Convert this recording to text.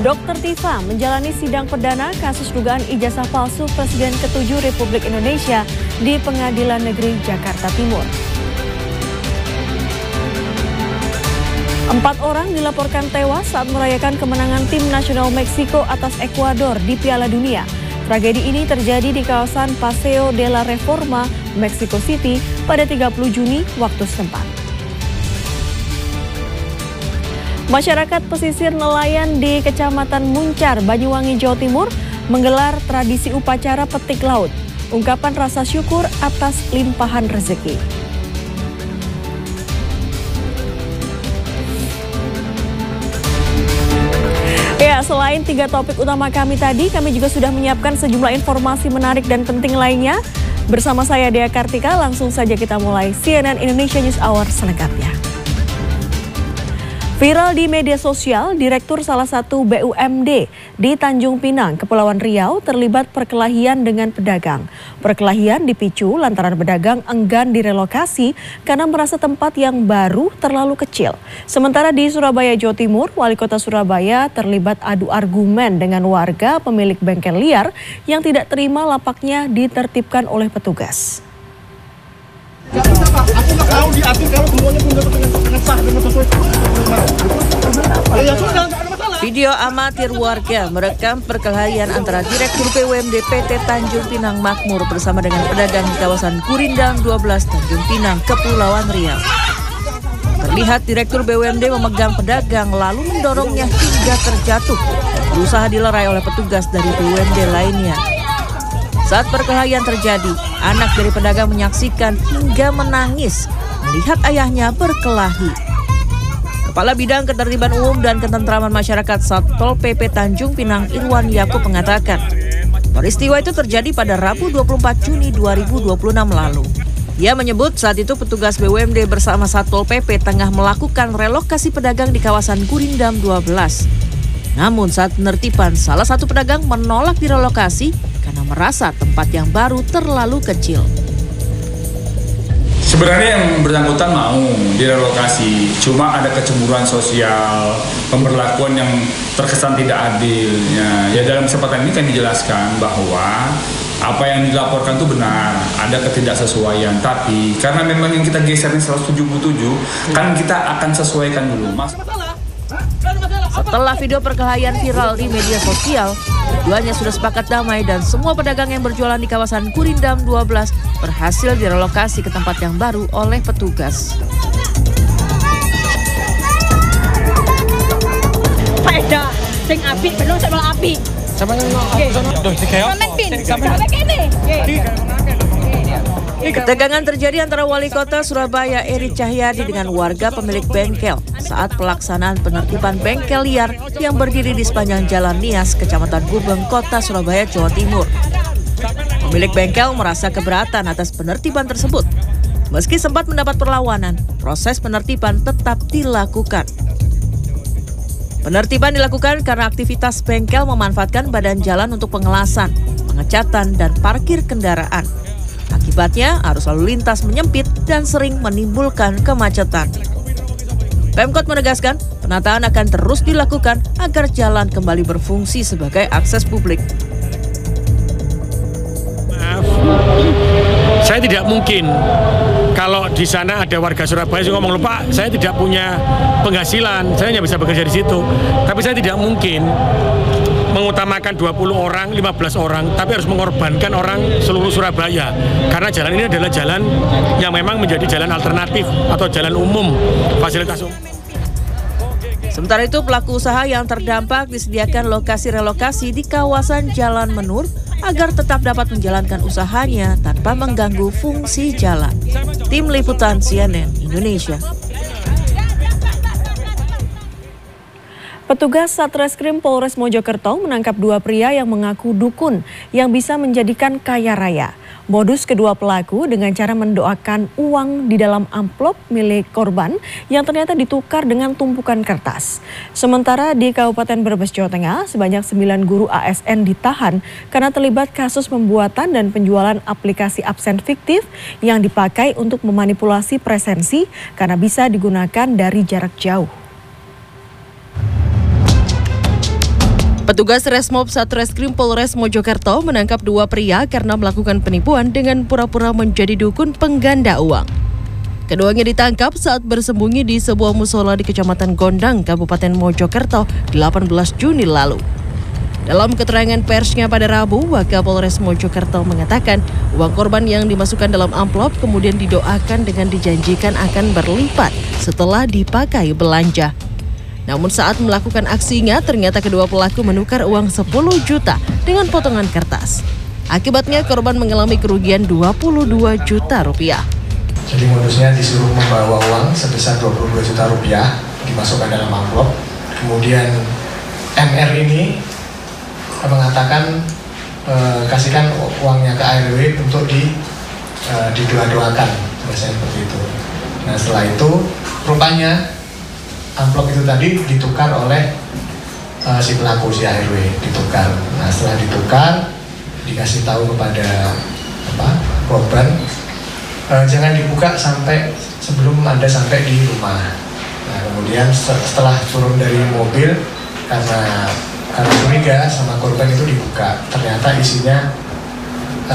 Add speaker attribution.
Speaker 1: Dr. Tifa menjalani sidang perdana kasus dugaan ijazah palsu Presiden ke-7 Republik Indonesia di Pengadilan Negeri Jakarta Timur. 4 orang dilaporkan tewas saat merayakan kemenangan tim nasional Meksiko atas Ekuador di Piala Dunia. Tragedi ini terjadi di kawasan Paseo de la Reforma, Mexico City pada 30 Juni waktu setempat. Masyarakat pesisir nelayan di Kecamatan Muncar, Banyuwangi, Jawa Timur menggelar tradisi upacara petik laut, ungkapan rasa syukur atas limpahan rezeki. Ya, selain 3 topik utama kami tadi, kami juga sudah menyiapkan sejumlah informasi menarik dan penting lainnya. Bersama saya Dea Kartika, langsung saja kita mulai CNN Indonesia News Hour selengkapnya. Viral di media sosial, Direktur salah satu BUMD di Tanjung Pinang, Kepulauan Riau terlibat perkelahian dengan pedagang. Perkelahian dipicu lantaran pedagang enggan direlokasi karena merasa tempat yang baru terlalu kecil. Sementara di Surabaya, Jawa Timur, Wali Kota Surabaya terlibat adu argumen dengan warga pemilik bengkel liar yang tidak terima lapaknya ditertibkan oleh petugas.
Speaker 2: Aku nggak mau diatur kalau semuanya dengan sah dengan sesuai.
Speaker 3: Video amatir warga merekam perkelahian antara Direktur BUMD PT Tanjung Pinang Makmur bersama dengan pedagang di kawasan Gurindam 12 Tanjung Pinang, Kepulauan Riau. Terlihat Direktur BUMD memegang pedagang lalu mendorongnya hingga terjatuh dan berusaha dilerai oleh petugas dari BUMD lainnya. Saat perkelahian terjadi, anak dari pedagang menyaksikan hingga menangis melihat ayahnya berkelahi. Kepala Bidang Ketertiban Umum dan Ketentraman Masyarakat Satpol PP Tanjung Pinang Irwan Yakub mengatakan, peristiwa itu terjadi pada Rabu 24 Juni 2026 lalu. Ia menyebut saat itu petugas BUMD bersama Satpol PP tengah melakukan relokasi pedagang di kawasan Gurindam 12. Namun saat penertiban, salah satu pedagang menolak direlokasi karena merasa tempat yang baru terlalu kecil.
Speaker 4: Sebenarnya yang bersangkutan mau direlokasi, cuma ada kecemburuan sosial, pemberlakuan yang terkesan tidak adil. Ya dalam kesempatan ini kami jelaskan bahwa apa yang dilaporkan itu benar, ada ketidaksesuaian. Tapi karena memang yang kita geserin 177, kan kita akan sesuaikan dulu, Mas.
Speaker 3: Setelah video perkelahian viral di media sosial, keduanya sudah sepakat damai dan semua pedagang yang berjualan di kawasan Gurindam 12 berhasil direlokasi ke tempat yang baru oleh petugas.
Speaker 5: Faedah sing apik belum sama apik.
Speaker 2: Sama
Speaker 3: Ketegangan terjadi antara Wali Kota Surabaya Eri Cahyadi dengan warga pemilik bengkel saat pelaksanaan penertiban bengkel liar yang berdiri di sepanjang Jalan Nias, Kecamatan Gubeng, Kota Surabaya, Jawa Timur. Pemilik bengkel merasa keberatan atas penertiban tersebut. Meski sempat mendapat perlawanan, proses penertiban tetap dilakukan. Penertiban dilakukan karena aktivitas bengkel memanfaatkan badan jalan untuk pengelasan, pengecatan, dan parkir kendaraan. Akibatnya, arus lalu lintas menyempit dan sering menimbulkan kemacetan. Pemkot menegaskan, penataan akan terus dilakukan agar jalan kembali berfungsi sebagai akses publik.
Speaker 6: Maaf, saya tidak mungkin kalau di sana ada warga Surabaya yang ngomong, lupa, saya tidak punya penghasilan, saya hanya bisa bekerja di situ. Tapi saya tidak mungkin mengutamakan 20 orang, 15 orang, tapi harus mengorbankan orang seluruh Surabaya. Karena jalan ini adalah jalan yang memang menjadi jalan alternatif atau jalan umum, fasilitas umum.
Speaker 3: Sementara itu, pelaku usaha yang terdampak disediakan lokasi relokasi di kawasan Jalan Menur agar tetap dapat menjalankan usahanya tanpa mengganggu fungsi jalan. Tim Liputan CNN Indonesia.
Speaker 1: Petugas Satreskrim Polres Mojokerto menangkap 2 pria yang mengaku dukun yang bisa menjadikan kaya raya. Modus kedua pelaku dengan cara mendoakan uang di dalam amplop milik korban yang ternyata ditukar dengan tumpukan kertas. Sementara di Kabupaten Brebes, Jawa Tengah, sebanyak 9 guru ASN ditahan karena terlibat kasus pembuatan dan penjualan aplikasi absen fiktif yang dipakai untuk memanipulasi presensi karena bisa digunakan dari jarak jauh.
Speaker 3: Petugas Resmob Satreskrim Polres Mojokerto menangkap 2 pria karena melakukan penipuan dengan pura-pura menjadi dukun pengganda uang. Keduanya ditangkap saat bersembunyi di sebuah musola di Kecamatan Gondang, Kabupaten Mojokerto, 18 Juni lalu. Dalam keterangan persnya pada Rabu, Wakapolres Mojokerto mengatakan uang korban yang dimasukkan dalam amplop kemudian didoakan dengan dijanjikan akan berlipat setelah dipakai belanja. Namun saat melakukan aksinya, ternyata kedua pelaku menukar uang 10 juta dengan potongan kertas. Akibatnya korban mengalami kerugian 22 juta rupiah.
Speaker 7: Jadi modusnya disuruh membawa uang sebesar 22 juta rupiah dimasukkan dalam amplop. Kemudian MR ini mengatakan kasihkan uangnya ke ARW untuk didoa-doakan, biasanya seperti itu. Nah setelah itu rupanya amplop itu tadi ditukar oleh si pelaku, si ARW ditukar. Nah setelah ditukar dikasih tahu kepada korban jangan dibuka sampai sebelum Anda sampai di rumah. Nah kemudian setelah turun dari mobil karena curiga sama korban itu dibuka, ternyata isinya